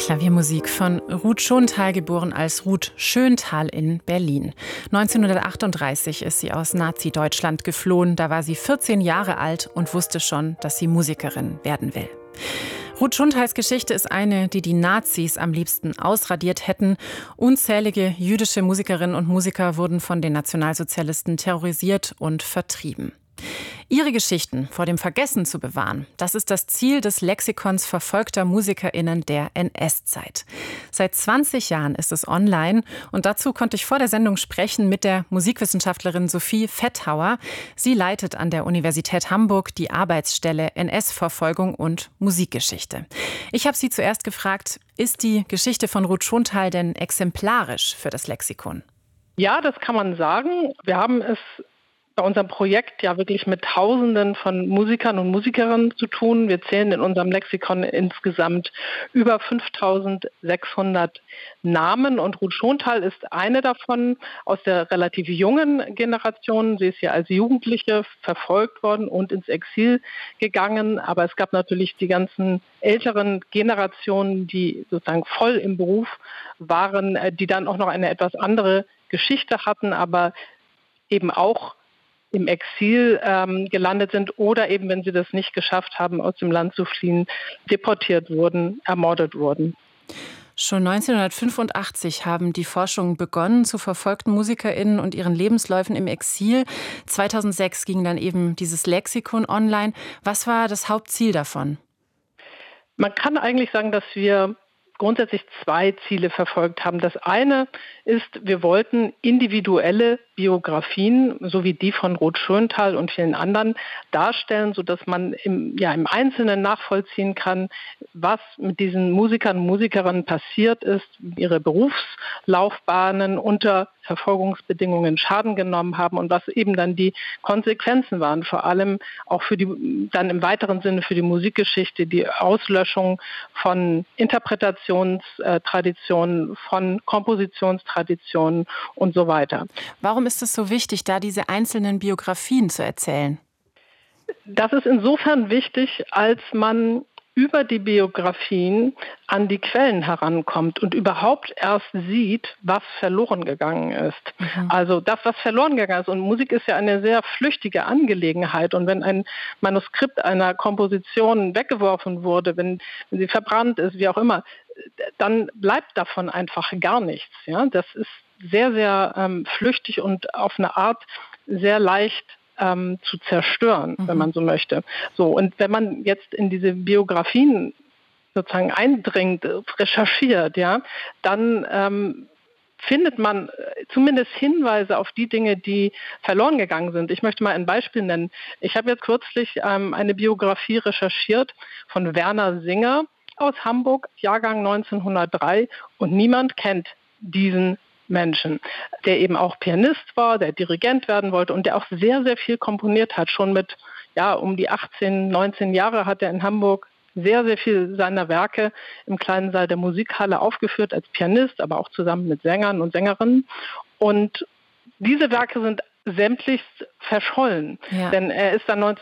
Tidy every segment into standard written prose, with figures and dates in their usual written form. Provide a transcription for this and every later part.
Klaviermusik von Ruth Schontal, geboren als Ruth Schöntal in Berlin. 1938 ist sie aus Nazi-Deutschland geflohen. Da war sie 14 Jahre alt und wusste schon, dass sie Musikerin werden will. Ruth Schontals Geschichte ist eine, die die Nazis am liebsten ausradiert hätten. Unzählige jüdische Musikerinnen und Musiker wurden von den Nationalsozialisten terrorisiert und vertrieben. Ihre Geschichten vor dem Vergessen zu bewahren, das ist das Ziel des Lexikons verfolgter MusikerInnen der NS-Zeit. Seit 20 Jahren ist es online und dazu konnte ich vor der Sendung sprechen mit der Musikwissenschaftlerin Sophie Fethauer. Sie leitet an der Universität Hamburg die Arbeitsstelle NS-Verfolgung und Musikgeschichte. Ich habe sie zuerst gefragt, ist die Geschichte von Ruth Schontal denn exemplarisch für das Lexikon? Ja, das kann man sagen. Wir haben es bei unserem Projekt ja wirklich mit Tausenden von Musikern und Musikerinnen zu tun. Wir zählen in unserem Lexikon insgesamt über 5.600 Namen und Ruth Schontal ist eine davon aus der relativ jungen Generation. Sie ist ja als Jugendliche verfolgt worden und ins Exil gegangen, aber es gab natürlich die ganzen älteren Generationen, die sozusagen voll im Beruf waren, die dann auch noch eine etwas andere Geschichte hatten, aber eben auch im Exil gelandet sind oder eben, wenn sie das nicht geschafft haben, aus dem Land zu fliehen, deportiert wurden, ermordet wurden. Schon 1985 haben die Forschungen begonnen zu verfolgten MusikerInnen und ihren Lebensläufen im Exil. 2006 ging dann eben dieses Lexikon online. Was war das Hauptziel davon? Man kann eigentlich sagen, dass wir grundsätzlich zwei Ziele verfolgt haben. Das eine ist, wir wollten individuelle Biografien, so wie die von Ruth Schöntal und vielen anderen, darstellen, sodass man im Einzelnen nachvollziehen kann, was mit diesen Musikern und Musikerinnen passiert ist, ihre Berufslaufbahnen unter Verfolgungsbedingungen Schaden genommen haben und was eben dann die Konsequenzen waren, vor allem auch für die, dann im weiteren Sinne für die Musikgeschichte, die Auslöschung von Interpretationstraditionen, von Kompositionstraditionen und so weiter. Warum ist es so wichtig, da diese einzelnen Biografien zu erzählen? Das ist insofern wichtig, als man über die Biografien an die Quellen herankommt und überhaupt erst sieht, was verloren gegangen ist. Also das, was verloren gegangen ist. Und Musik ist ja eine sehr flüchtige Angelegenheit. Und wenn ein Manuskript einer Komposition weggeworfen wurde, wenn sie verbrannt ist, wie auch immer, dann bleibt davon einfach gar nichts. Ja? Das ist sehr, sehr flüchtig und auf eine Art sehr leicht zu zerstören, wenn man so möchte. So, und wenn man jetzt in diese Biografien sozusagen eindringt, recherchiert, ja, dann findet man zumindest Hinweise auf die Dinge, die verloren gegangen sind. Ich möchte mal ein Beispiel nennen. Ich habe jetzt kürzlich eine Biografie recherchiert von Werner Singer aus Hamburg, Jahrgang 1903, und niemand kennt diesen Menschen, der eben auch Pianist war, der Dirigent werden wollte und der auch sehr, sehr viel komponiert hat. Schon mit um die 18, 19 Jahre hat er in Hamburg sehr, sehr viel seiner Werke im kleinen Saal der Musikhalle aufgeführt als Pianist, aber auch zusammen mit Sängern und Sängerinnen. Und diese Werke sind sämtlich verschollen. Ja. Denn er ist dann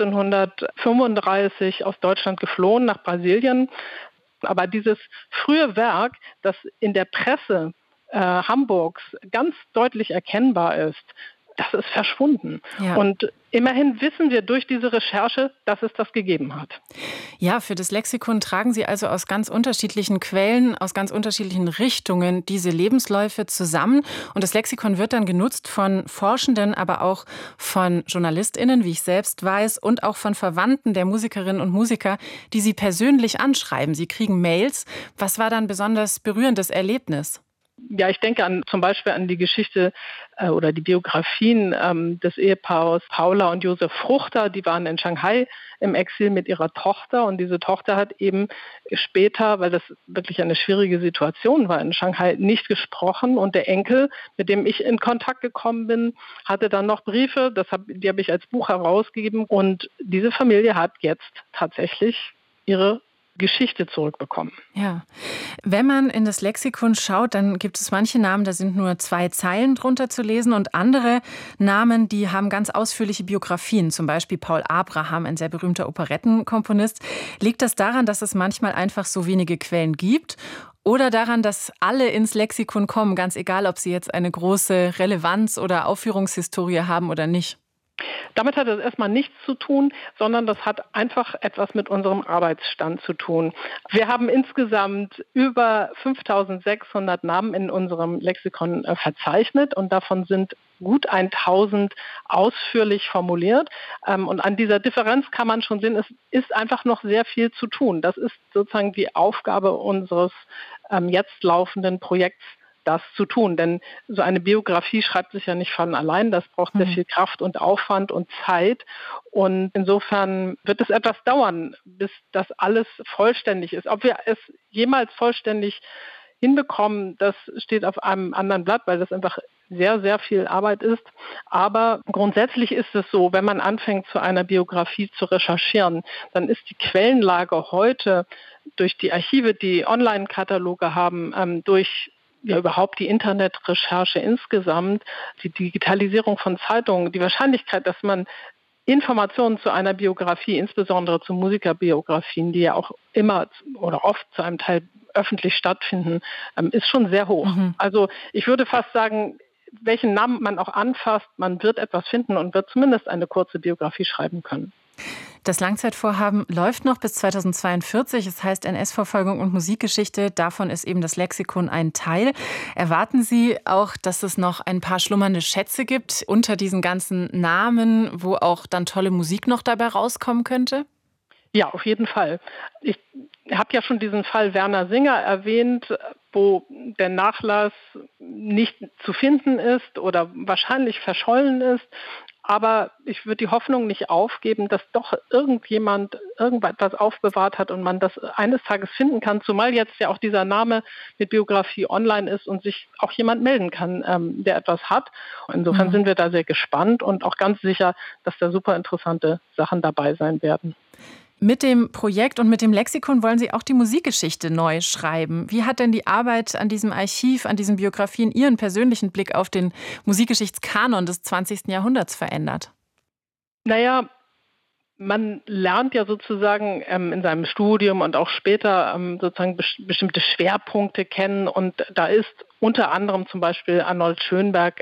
1935 aus Deutschland geflohen nach Brasilien. Aber dieses frühe Werk, das in der Presse Hamburgs ganz deutlich erkennbar ist, das ist verschwunden. Ja. Und immerhin wissen wir durch diese Recherche, dass es das gegeben hat. Ja, für das Lexikon tragen Sie also aus ganz unterschiedlichen Quellen, aus ganz unterschiedlichen Richtungen diese Lebensläufe zusammen. Und das Lexikon wird dann genutzt von Forschenden, aber auch von JournalistInnen, wie ich selbst weiß, und auch von Verwandten der Musikerinnen und Musiker, die Sie persönlich anschreiben. Sie kriegen Mails. Was war dann besonders berührendes Erlebnis? Ja, ich denke zum Beispiel an die Geschichte oder die Biografien des Ehepaars Paula und Josef Fruchter. Die waren in Shanghai im Exil mit ihrer Tochter und diese Tochter hat eben später, weil das wirklich eine schwierige Situation war in Shanghai, nicht gesprochen und der Enkel, mit dem ich in Kontakt gekommen bin, hatte dann noch Briefe, die habe ich als Buch herausgegeben und diese Familie hat jetzt tatsächlich ihre Geschichte zurückbekommen. Ja, wenn man in das Lexikon schaut, dann gibt es manche Namen, da sind nur 2 Zeilen drunter zu lesen und andere Namen, die haben ganz ausführliche Biografien. Zum Beispiel Paul Abraham, ein sehr berühmter Operettenkomponist. Liegt das daran, dass es manchmal einfach so wenige Quellen gibt? Oder daran, dass alle ins Lexikon kommen, ganz egal, ob sie jetzt eine große Relevanz oder Aufführungshistorie haben oder nicht? Damit hat es erstmal nichts zu tun, sondern das hat einfach etwas mit unserem Arbeitsstand zu tun. Wir haben insgesamt über 5.600 Namen in unserem Lexikon verzeichnet und davon sind gut 1.000 ausführlich formuliert. Und an dieser Differenz kann man schon sehen, es ist einfach noch sehr viel zu tun. Das ist sozusagen die Aufgabe unseres jetzt laufenden Projekts, das zu tun. Denn so eine Biografie schreibt sich ja nicht von allein. Das braucht sehr viel Kraft und Aufwand und Zeit. Und insofern wird es etwas dauern, bis das alles vollständig ist. Ob wir es jemals vollständig hinbekommen, das steht auf einem anderen Blatt, weil das einfach sehr, sehr viel Arbeit ist. Aber grundsätzlich ist es so, wenn man anfängt, zu einer Biografie zu recherchieren, dann ist die Quellenlage heute durch die Archive, die Online-Kataloge haben, durch überhaupt die Internetrecherche insgesamt, die Digitalisierung von Zeitungen, die Wahrscheinlichkeit, dass man Informationen zu einer Biografie, insbesondere zu Musikerbiografien, die ja auch immer oder oft zu einem Teil öffentlich stattfinden, ist schon sehr hoch. Also ich würde fast sagen, welchen Namen man auch anfasst, man wird etwas finden und wird zumindest eine kurze Biografie schreiben können. Das Langzeitvorhaben läuft noch bis 2042. Es heißt NS-Verfolgung und Musikgeschichte. Davon ist eben das Lexikon ein Teil. Erwarten Sie auch, dass es noch ein paar schlummernde Schätze gibt unter diesen ganzen Namen, wo auch dann tolle Musik noch dabei rauskommen könnte? Ja, auf jeden Fall. Ich habe ja schon diesen Fall Werner Singer erwähnt, wo der Nachlass nicht zu finden ist oder wahrscheinlich verschollen ist. Aber ich würde die Hoffnung nicht aufgeben, dass doch irgendjemand irgendetwas aufbewahrt hat und man das eines Tages finden kann, zumal jetzt ja auch dieser Name mit Biografie online ist und sich auch jemand melden kann, der etwas hat. Insofern sind wir da sehr gespannt und auch ganz sicher, dass da super interessante Sachen dabei sein werden. Mit dem Projekt und mit dem Lexikon wollen Sie auch die Musikgeschichte neu schreiben. Wie hat denn die Arbeit an diesem Archiv, an diesen Biografien Ihren persönlichen Blick auf den Musikgeschichtskanon des 20. Jahrhunderts verändert? Naja, man lernt ja sozusagen in seinem Studium und auch später sozusagen bestimmte Schwerpunkte kennen. Und da ist unter anderem zum Beispiel Arnold Schönberg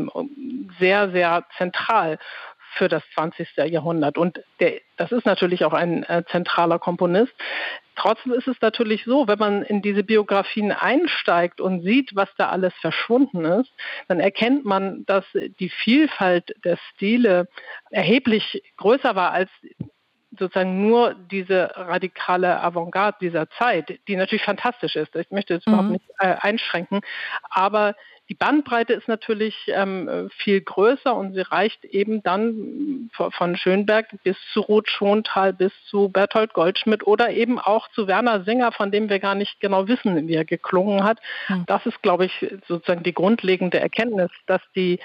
sehr, sehr zentral für das 20. Jahrhundert. Und das ist natürlich auch ein zentraler Komponist. Trotzdem ist es natürlich so, wenn man in diese Biografien einsteigt und sieht, was da alles verschwunden ist, dann erkennt man, dass die Vielfalt der Stile erheblich größer war als sozusagen nur diese radikale Avantgarde dieser Zeit, die natürlich fantastisch ist. Ich möchte es überhaupt nicht einschränken, aber die Bandbreite ist natürlich viel größer und sie reicht eben dann von Schönberg bis zu Ruth Schontal, bis zu Bertolt Goldschmidt oder eben auch zu Werner Singer, von dem wir gar nicht genau wissen, wie er geklungen hat. Das ist, glaube ich, sozusagen die grundlegende Erkenntnis, dass die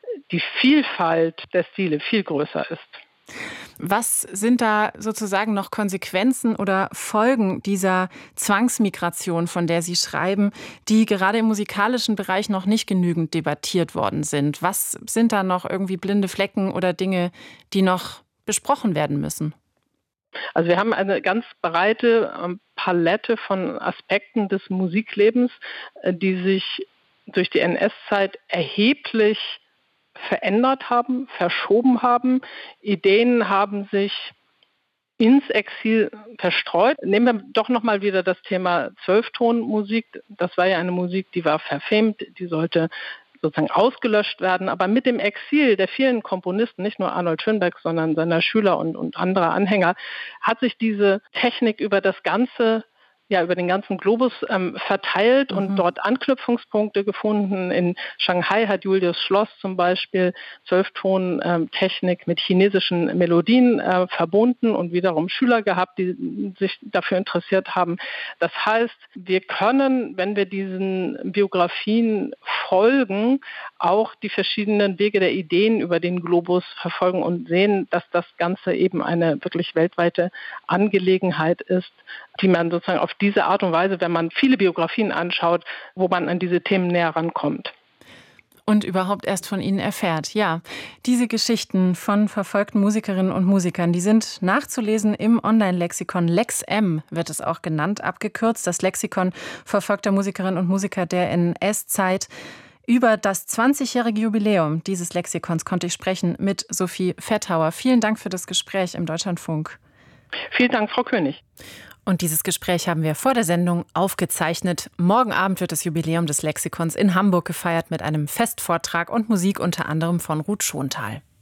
Vielfalt der Stile viel größer ist. Was sind da sozusagen noch Konsequenzen oder Folgen dieser Zwangsmigration, von der Sie schreiben, die gerade im musikalischen Bereich noch nicht genügend debattiert worden sind? Was sind da noch irgendwie blinde Flecken oder Dinge, die noch besprochen werden müssen? Also wir haben eine ganz breite Palette von Aspekten des Musiklebens, die sich durch die NS-Zeit erheblich verändert haben, verschoben haben. Ideen haben sich ins Exil verstreut. Nehmen wir doch nochmal wieder das Thema Zwölftonmusik. Das war ja eine Musik, die war verfemt, die sollte sozusagen ausgelöscht werden. Aber mit dem Exil der vielen Komponisten, nicht nur Arnold Schönberg, sondern seiner Schüler und anderer Anhänger, hat sich diese Technik über den ganzen Globus verteilt und dort Anknüpfungspunkte gefunden. In Shanghai hat Julius Schloss zum Beispiel Zwölfton-Technik mit chinesischen Melodien verbunden und wiederum Schüler gehabt, die sich dafür interessiert haben. Das heißt, wir können, wenn wir diesen Biografien folgen, auch die verschiedenen Wege der Ideen über den Globus verfolgen und sehen, dass das Ganze eben eine wirklich weltweite Angelegenheit ist, die man sozusagen auf diese Art und Weise, wenn man viele Biografien anschaut, wo man an diese Themen näher rankommt. und überhaupt erst von ihnen erfährt. Ja, diese Geschichten von verfolgten Musikerinnen und Musikern, die sind nachzulesen im Online-Lexikon LexM, wird es auch genannt, abgekürzt. Das Lexikon verfolgter Musikerinnen und Musiker der NS-Zeit. Über das 20-jährige Jubiläum dieses Lexikons konnte ich sprechen mit Sophie Fettauer. Vielen Dank für das Gespräch im Deutschlandfunk. Vielen Dank, Frau König. Und dieses Gespräch haben wir vor der Sendung aufgezeichnet. Morgen Abend wird das Jubiläum des Lexikons in Hamburg gefeiert mit einem Festvortrag und Musik unter anderem von Ruth Schontal.